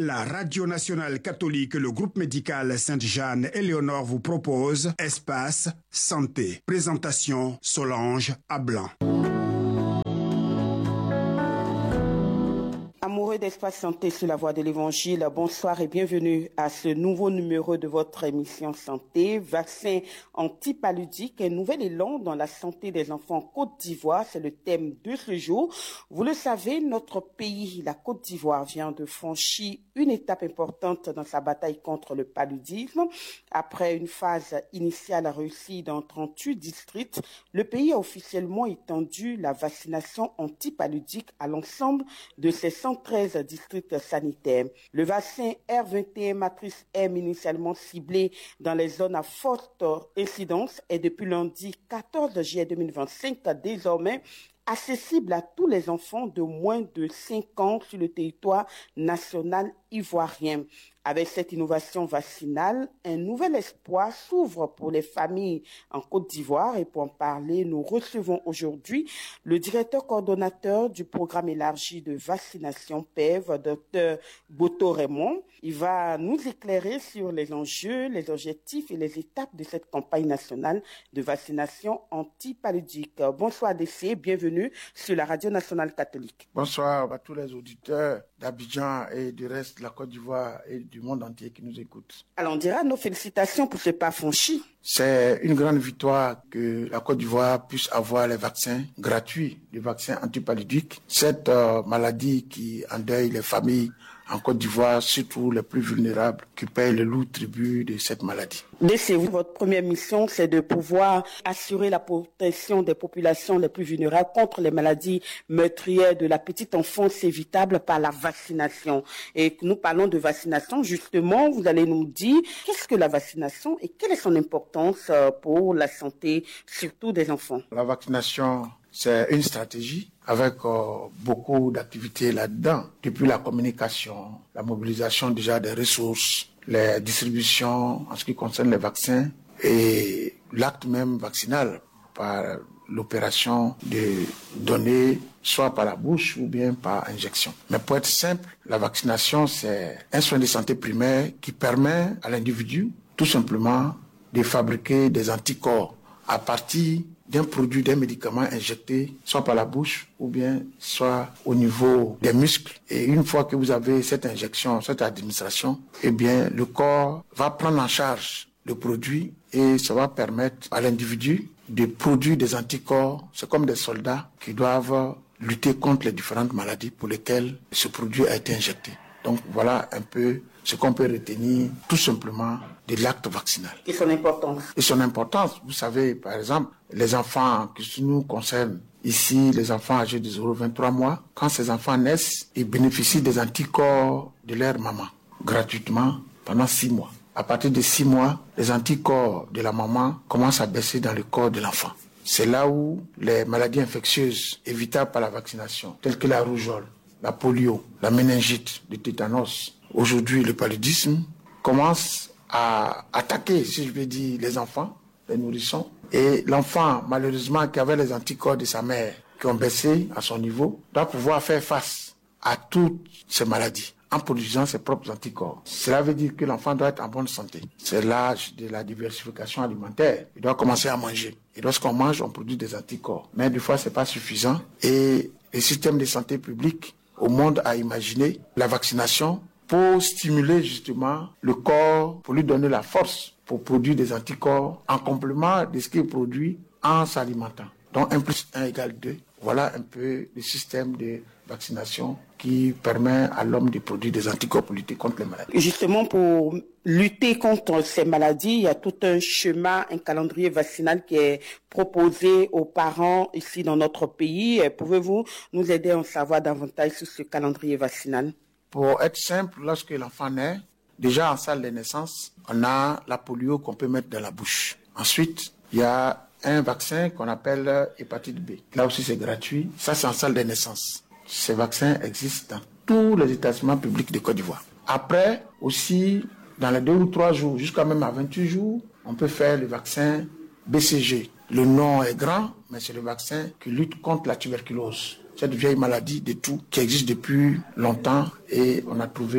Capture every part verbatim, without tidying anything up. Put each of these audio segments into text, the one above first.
La Radio Nationale Catholique, le groupe médical Sainte-Jeanne-Éléonore vous propose Espace Santé. Présentation Solange Ablan. Amoureux d'Espace Santé sur la voie de l'Évangile, bonsoir et bienvenue à ce nouveau numéro de votre émission Santé. Vaccin antipaludique, un nouvel élan dans la santé des enfants en Côte d'Ivoire, c'est le thème de ce jour. Vous le savez, notre pays, la Côte d'Ivoire, vient de franchir une étape importante dans sa bataille contre le paludisme. Après une phase initiale réussie dans trente-huit districts, le pays a officiellement étendu la vaccination antipaludique à l'ensemble de ses cent treize districts sanitaires. Le vaccin R vingt et un matrice M initialement ciblé dans les zones à forte incidence est depuis lundi quatorze juillet deux mille vingt-cinq désormais accessible à tous les enfants de moins de cinq ans sur le territoire national ivoirien. Avec cette innovation vaccinale, un nouvel espoir s'ouvre pour les familles en Côte d'Ivoire et pour en parler, nous recevons aujourd'hui le directeur coordonnateur du programme élargi de vaccination P E V, Dr Boto Raymond. Il va nous éclairer sur les enjeux, les objectifs et les étapes de cette campagne nationale de vaccination antipaludique. Bonsoir D C, bienvenue sur la Radio Nationale Catholique. Bonsoir à tous les auditeurs d'Abidjan et du reste de la Côte d'Ivoire et du monde entier qui nous écoute. Alors on dira nos félicitations pour ce pas franchi. C'est une grande victoire que la Côte d'Ivoire puisse avoir les vaccins gratuits, les vaccins antipaludiques. Cette euh, maladie qui endeuille les familles en Côte d'Ivoire, surtout les plus vulnérables, qui payent le lourd tribut de cette maladie. Laissez-vous, votre première mission, c'est de pouvoir assurer la protection des populations les plus vulnérables contre les maladies meurtrières de la petite enfance évitables par la vaccination. Et nous parlons de vaccination, justement, vous allez nous dire qu'est-ce que la vaccination et quelle est son importance pour la santé, surtout des enfants. La vaccination, c'est une stratégie avec euh, beaucoup d'activités là-dedans, depuis la communication, la mobilisation déjà des ressources, les distributions en ce qui concerne les vaccins et l'acte même vaccinal par l'opération de donner soit par la bouche ou bien par injection. Mais pour être simple, la vaccination, c'est un soin de santé primaire qui permet à l'individu tout simplement de fabriquer des anticorps à partir d'un produit, d'un médicament injecté, soit par la bouche ou bien soit au niveau des muscles. Et une fois que vous avez cette injection, cette administration, eh bien, le corps va prendre en charge le produit et ça va permettre à l'individu de produire des anticorps. C'est comme des soldats qui doivent lutter contre les différentes maladies pour lesquelles ce produit a été injecté. Donc voilà un peu ce qu'on peut retenir tout simplement de l'acte vaccinal. Et son importance. Et son importance, vous savez, par exemple, les enfants qui nous concernent, ici, les enfants âgés de zéro à vingt-trois mois, quand ces enfants naissent, ils bénéficient des anticorps de leur maman, gratuitement, pendant six mois. À partir de six mois, les anticorps de la maman commencent à baisser dans le corps de l'enfant. C'est là où les maladies infectieuses évitables par la vaccination, telles que la rougeole, la polio, la méningite, le tétanos, aujourd'hui le paludisme, commencent à attaquer, si je veux dire, les enfants, les nourrissons. Et l'enfant, malheureusement, qui avait les anticorps de sa mère, qui ont baissé à son niveau, doit pouvoir faire face à toutes ces maladies en produisant ses propres anticorps. Cela veut dire que l'enfant doit être en bonne santé. C'est l'âge de la diversification alimentaire. Il doit commencer à manger. Et lorsqu'on mange, on produit des anticorps. Mais des fois, c'est pas suffisant. Et le système de santé publique au monde a imaginé la vaccination pour stimuler justement le corps, pour lui donner la force pour produire des anticorps en complément de ce qu'il produit en s'alimentant. Donc un plus un égale deux. Voilà un peu le système de vaccination qui permet à l'homme de produire des anticorps pour lutter contre les maladies. Justement, pour lutter contre ces maladies, il y a tout un schéma, un calendrier vaccinal qui est proposé aux parents ici dans notre pays. Pouvez-vous nous aider à en savoir davantage sur ce calendrier vaccinal? Pour être simple, lorsque l'enfant naît, déjà en salle de naissance, on a la polio qu'on peut mettre dans la bouche. Ensuite, il y a un vaccin qu'on appelle hépatite B. Là aussi, c'est gratuit. Ça, c'est en salle de naissance. Ces vaccins existent dans tous les établissements publics de Côte d'Ivoire. Après, aussi, dans les deux ou trois jours, jusqu'à même à vingt-huit jours, on peut faire le vaccin B C G. Le nom est grand, mais c'est le vaccin qui lutte contre la tuberculose. Cette vieille maladie de tout qui existe depuis longtemps et on a trouvé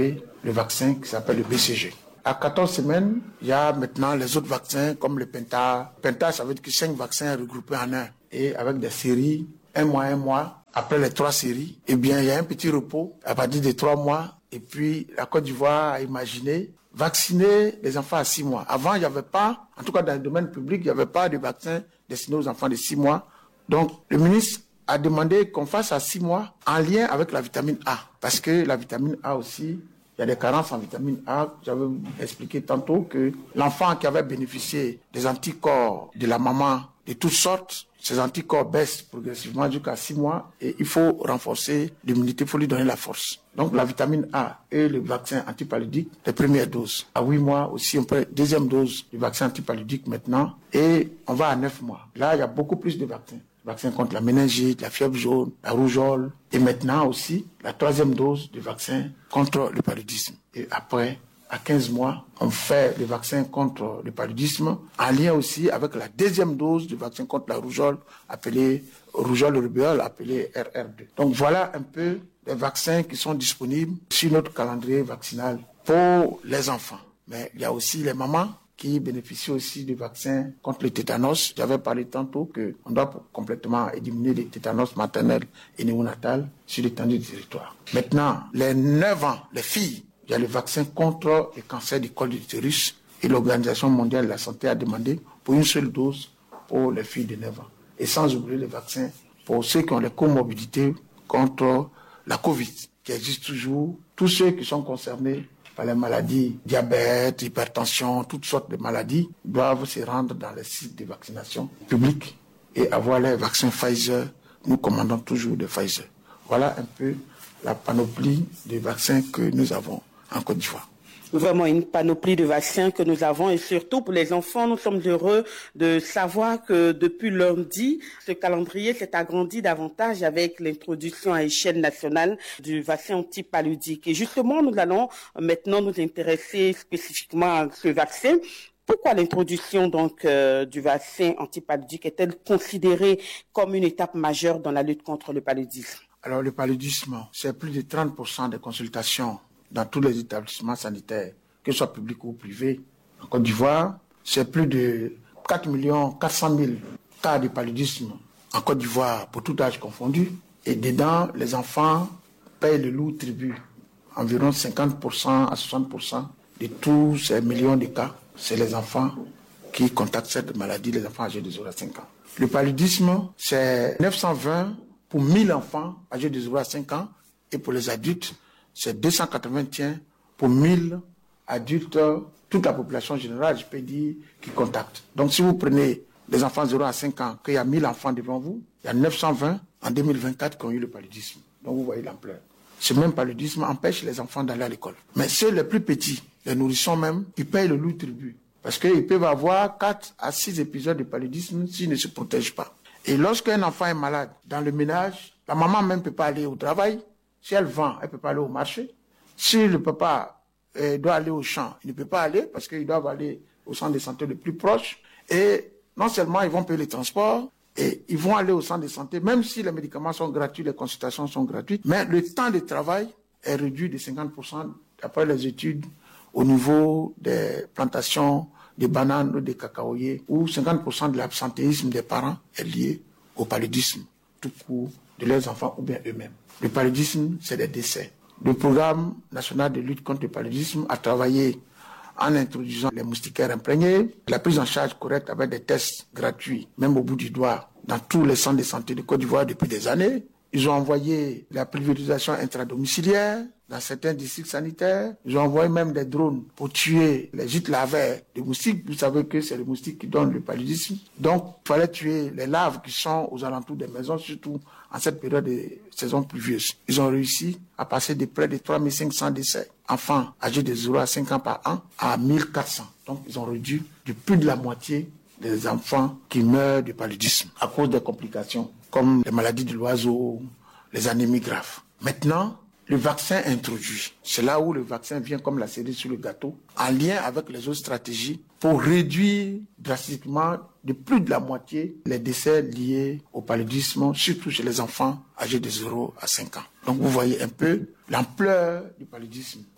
le vaccin qui s'appelle le B C G. À quatorze semaines, il y a maintenant les autres vaccins comme le Penta. Penta, ça veut dire que cinq vaccins regroupés en un et avec des séries, un mois, un mois. Après les trois séries, eh bien, il y a un petit repos à partir de trois mois. Et puis, la Côte d'Ivoire a imaginé vacciner les enfants à six mois. Avant, il n'y avait pas, en tout cas dans le domaine public, il n'y avait pas de vaccin destiné aux enfants de six mois. Donc, le ministre a demandé qu'on fasse à six mois en lien avec la vitamine A. Parce que la vitamine A aussi, il y a des carences en vitamine A. J'avais expliqué tantôt que l'enfant qui avait bénéficié des anticorps de la maman de toutes sortes, ces anticorps baissent progressivement jusqu'à six mois et il faut renforcer l'immunité, il faut lui donner la force. Donc la vitamine A et le vaccin antipaludique, les premières doses. À huit mois aussi, on peut deuxième dose du vaccin antipaludique maintenant et on va à neuf mois. Là, il y a beaucoup plus de vaccins. Vaccin contre la méningite, la fièvre jaune, la rougeole et maintenant aussi la troisième dose du vaccin contre le paludisme. Et après, à quinze mois, on fait le vaccin contre le paludisme en lien aussi avec la deuxième dose du vaccin contre la rougeole appelée rougeole rubéole appelée R R deux. Donc voilà un peu les vaccins qui sont disponibles sur notre calendrier vaccinal pour les enfants. Mais il y a aussi les mamans qui bénéficient aussi du vaccin contre le tétanos. J'avais parlé tantôt qu'on doit complètement éliminer les tétanos maternels et néonatales sur l'étendue du territoire. Maintenant, les neuf ans, les filles, il y a le vaccin contre le cancer du col de l'utérus et l'Organisation mondiale de la santé a demandé pour une seule dose pour les filles de neuf ans. Et sans oublier le vaccin pour ceux qui ont les comorbidités contre la Covid, qui existe toujours. Tous ceux qui sont concernés par les maladies, diabète, hypertension, toutes sortes de maladies, doivent se rendre dans les sites de vaccination publics et avoir les vaccins Pfizer. Nous commandons toujours de Pfizer. Voilà un peu la panoplie de vaccins que nous avons en Côte d'Ivoire. Vraiment une panoplie de vaccins que nous avons et surtout pour les enfants, nous sommes heureux de savoir que depuis lundi, ce calendrier s'est agrandi davantage avec l'introduction à échelle nationale du vaccin antipaludique. Et justement, nous allons maintenant nous intéresser spécifiquement à ce vaccin. Pourquoi l'introduction donc euh, du vaccin antipaludique est-elle considérée comme une étape majeure dans la lutte contre le paludisme? Alors le paludisme, c'est plus de trente pour cent des consultations dans tous les établissements sanitaires, que ce soit publics ou privés. En Côte d'Ivoire, c'est plus de quatre millions quatre cent mille cas de paludisme en Côte d'Ivoire pour tout âge confondu. Et dedans, les enfants payent le lourd tribut. Environ cinquante pour cent à soixante pour cent de tous ces millions de cas, c'est les enfants qui contractent cette maladie, les enfants âgés de zéro à cinq ans. Le paludisme, c'est neuf cent vingt pour mille enfants âgés de zéro à cinq ans et pour les adultes, c'est deux cent quatre-vingt-un pour mille adultes, toute la population générale, je peux dire, qui contactent. Donc si vous prenez les enfants de zéro à cinq ans, qu'il y a mille enfants devant vous, il y a neuf cent vingt en deux mille vingt-quatre qui ont eu le paludisme. Donc vous voyez l'ampleur. Ce même paludisme empêche les enfants d'aller à l'école. Mais ceux les plus petits, les nourrissons même, ils payent le lourd tribut. Parce qu'ils peuvent avoir quatre à six épisodes de paludisme s'ils ne se protègent pas. Et lorsqu'un enfant est malade, dans le ménage, la maman même ne peut pas aller au travail. Si elle vend, elle ne peut pas aller au marché. Si le papa euh, doit aller au champ, il ne peut pas aller parce qu'ils doivent aller au centre de santé le plus proche. Et non seulement ils vont payer les transports, et ils vont aller au centre de santé, même si les médicaments sont gratuits, les consultations sont gratuites, mais le temps de travail est réduit de cinquante pour cent d'après les études au niveau des plantations de bananes ou de cacaoyers, où cinquante pour cent de l'absentéisme des parents est lié au paludisme, tout court, de leurs enfants ou bien eux-mêmes. Le paludisme, c'est des décès. Le programme national de lutte contre le paludisme a travaillé en introduisant les moustiquaires imprégnés, la prise en charge correcte avec des tests gratuits, même au bout du doigt, dans tous les centres de santé de Côte d'Ivoire depuis des années. Ils ont envoyé la pulvérisation intradomiciliaire dans certains districts sanitaires. Ils ont envoyé même des drones pour tuer les gîtes larvaires de moustiques. Vous savez que c'est les moustiques qui donnent le paludisme. Donc, il fallait tuer les larves qui sont aux alentours des maisons, surtout en cette période de saison pluvieuse. Ils ont réussi à passer de près de trois mille cinq cents décès, enfants âgés de zéro à cinq ans par an, à mille quatre cents. Donc, ils ont réduit de plus de la moitié des enfants qui meurent du paludisme à cause des complications, comme les maladies de l'oiseau, les anémies graves. Maintenant, le vaccin introduit. C'est là où le vaccin vient comme la cerise sur le gâteau, en lien avec les autres stratégies pour réduire drastiquement de plus de la moitié les décès liés au paludisme, surtout chez les enfants âgés de zéro à cinq ans. Donc vous voyez un peu l'ampleur du paludisme.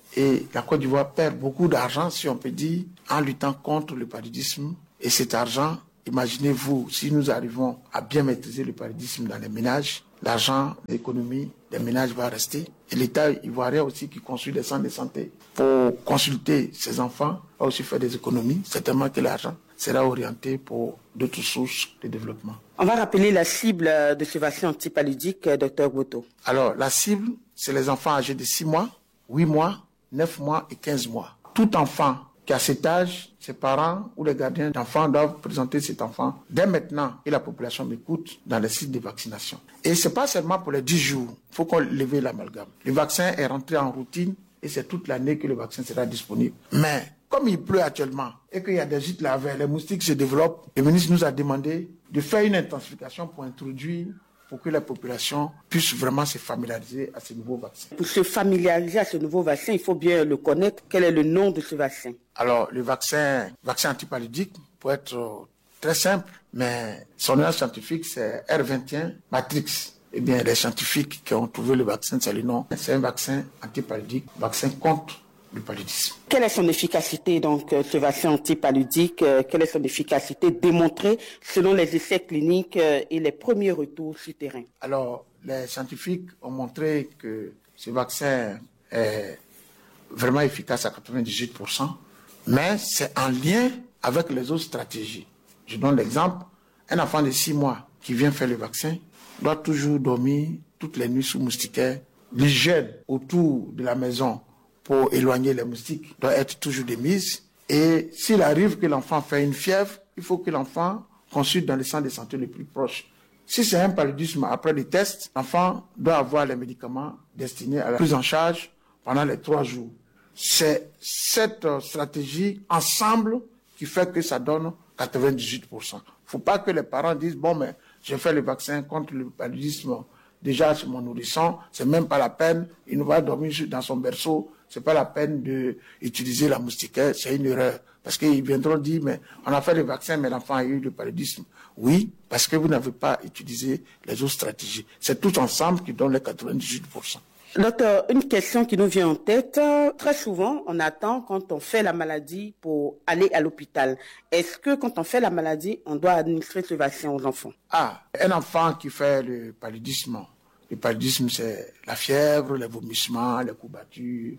Et la Côte d'Ivoire perd beaucoup d'argent, si on peut dire, en luttant contre le paludisme. Et cet argent, imaginez-vous, si nous arrivons à bien maîtriser le paludisme dans les ménages, l'argent, l'économie des ménages va rester. Et l'État ivoirien aussi qui construit des centres de santé pour consulter ses enfants, va aussi faire des économies. Certainement que l'argent sera orienté pour d'autres sources de développement. On va rappeler la cible de ce vaccin antipaludique, docteur Boto. Alors, la cible, c'est les enfants âgés de six mois, huit mois, neuf mois et quinze mois. Tout enfant qui a cet âge, ses parents ou les gardiens d'enfants doivent présenter cet enfant dès maintenant, et la population m'écoute, dans les sites de vaccination. Et ce n'est pas seulement pour les dix jours, il faut qu'on lève l'amalgame. Le vaccin est rentré en routine et c'est toute l'année que le vaccin sera disponible. Mais comme il pleut actuellement et qu'il y a des gîtes lavés, les moustiques se développent, le ministre nous a demandé de faire une intensification pour introduire, pour que la population puisse vraiment se familiariser à ce nouveau vaccin. Pour se familiariser à ce nouveau vaccin, il faut bien le connaître. Quel est le nom de ce vaccin? Alors, le vaccin, vaccin antipaludique, pour être très simple, mais son nom scientifique, c'est R vingt et un Matrix. Eh bien, les scientifiques qui ont trouvé le vaccin, c'est le nom. C'est un vaccin antipaludique, vaccin contre le paludisme. Quelle est son efficacité, donc, ce vaccin antipaludique? Quelle est son efficacité démontrée selon les essais cliniques et les premiers retours sur terrain? Alors, les scientifiques ont montré que ce vaccin est vraiment efficace à quatre-vingt-dix-huit pour cent, mais c'est en lien avec les autres stratégies. Je donne l'exemple, un enfant de six mois qui vient faire le vaccin doit toujours dormir toutes les nuits sous moustiquaire. L'hygiène autour de la maison pour éloigner les moustiques doit être toujours de mise. Et s'il arrive que l'enfant fait une fièvre, il faut que l'enfant consulte dans le centre de santé le plus proche. Si c'est un paludisme après les tests, l'enfant doit avoir les médicaments destinés à la prise en charge pendant les trois jours. C'est cette stratégie ensemble qui fait que ça donne quatre-vingt-dix-huit pour cent. Il ne faut pas que les parents disent, bon, mais j'ai fait le vaccin contre le paludisme déjà sur mon nourrisson, c'est même pas la peine, il va dormir dans son berceau, c'est pas la peine d'utiliser la moustiquaire, c'est une erreur. Parce qu'ils viendront dire, mais on a fait le vaccin, mais l'enfant a eu le paludisme. Oui, parce que vous n'avez pas utilisé les autres stratégies. C'est tout ensemble qui donne les quatre-vingt-dix-huit pour cent. Docteur, une question qui nous vient en tête. Très souvent, on attend quand on fait la maladie pour aller à l'hôpital. Est-ce que quand on fait la maladie, on doit administrer ce vaccin aux enfants? Ah, un enfant qui fait le paludisme, le paludisme c'est la fièvre, les vomissements, les courbatures,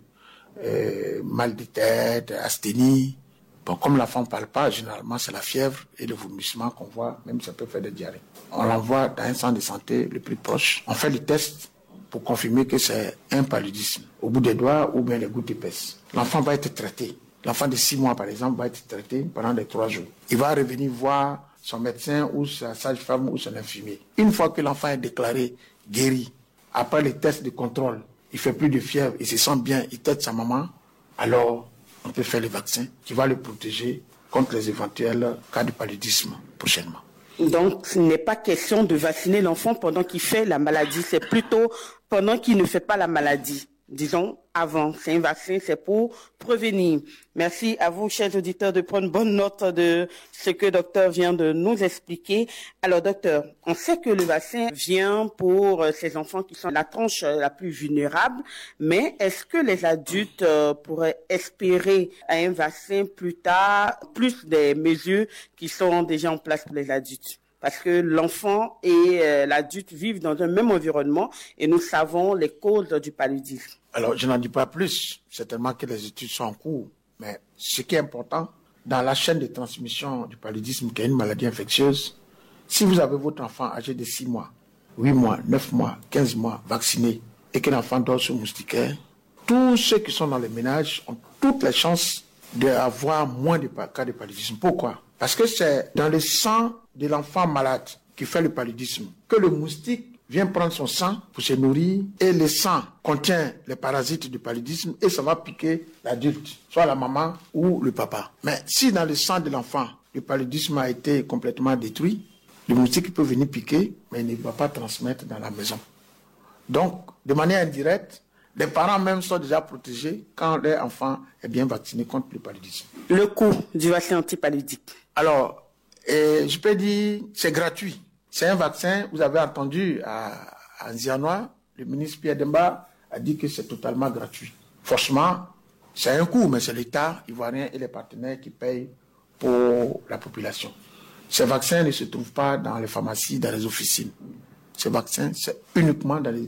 euh, mal de tête, asthénie. Bon, comme l'enfant ne parle pas, généralement c'est la fièvre et le vomissement qu'on voit, même ça peut faire des diarrhées. On l'envoie dans un centre de santé le plus proche. On fait le test pour confirmer que c'est un paludisme, au bout des doigts ou bien les gouttes épaisses. L'enfant va être traité. L'enfant de six mois, par exemple, va être traité pendant les trois jours. Il va revenir voir son médecin ou sa sage-femme ou son infirmier. Une fois que l'enfant est déclaré guéri, après les tests de contrôle, il fait plus de fièvre, il se sent bien, il tète sa maman, alors on peut faire le vaccin qui va le protéger contre les éventuels cas de paludisme prochainement. Donc, ce n'est pas question de vacciner l'enfant pendant qu'il fait la maladie, c'est plutôt pendant qu'il ne fait pas la maladie. Disons, avant. C'est un vaccin, c'est pour prévenir. Merci à vous, chers auditeurs, de prendre bonne note de ce que le docteur vient de nous expliquer. Alors, docteur, on sait que le vaccin vient pour ces enfants qui sont la tranche la plus vulnérable, mais est-ce que les adultes pourraient espérer à un vaccin plus tard, plus des mesures qui sont déjà en place pour les adultes? Parce que l'enfant et euh, l'adulte vivent dans un même environnement et nous savons les causes du paludisme. Alors, je n'en dis pas plus, certainement que les études sont en cours, mais ce qui est important, dans la chaîne de transmission du paludisme, qui est une maladie infectieuse, si vous avez votre enfant âgé de six mois, huit mois, neuf mois, quinze mois, vacciné, et que l'enfant dort sous moustiquaire, tous ceux qui sont dans les ménages ont toutes les chances d'avoir moins de cas de paludisme. Pourquoi? Parce que c'est dans le sang de l'enfant malade qui fait le paludisme que le moustique vient prendre son sang pour se nourrir et le sang contient les parasites du paludisme et ça va piquer l'adulte, soit la maman ou le papa. Mais si dans le sang de l'enfant, le paludisme a été complètement détruit, le moustique peut venir piquer, mais il ne va pas transmettre dans la maison. Donc, de manière indirecte, les parents même sont déjà protégés quand leur enfant est bien vacciné contre le paludisme. Le coût du vaccin antipaludique? Alors, et je peux dire, c'est gratuit. C'est un vaccin, vous avez entendu à, à Nzianois, le ministre Pierre Demba a dit que c'est totalement gratuit. Franchement, C'est un coût, mais c'est l'État ivoirien et les partenaires qui payent pour la population. Ces vaccins ne se trouvent pas dans les pharmacies, dans les officines. Ces vaccins, c'est uniquement dans les